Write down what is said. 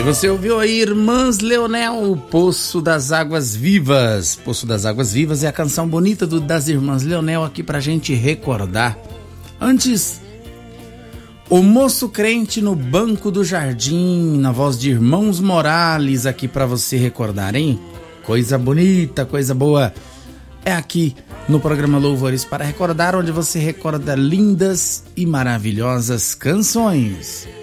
Você ouviu aí Irmãs Leonel, Poço das Águas Vivas. Poço das Águas Vivas é a canção bonita das Irmãs Leonel aqui pra gente recordar. Antes, O Moço Crente no Banco do Jardim, na voz de Irmãos Morales, aqui pra você recordar, hein? Coisa bonita, coisa boa. É aqui no programa Louvores para Recordar, onde você recorda lindas e maravilhosas canções.